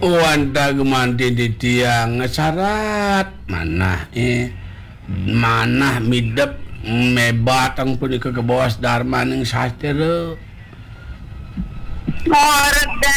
Wanda di tiang ngesyarat mana midep mebatang punika ke bawah darmaning sastra. Ngorek da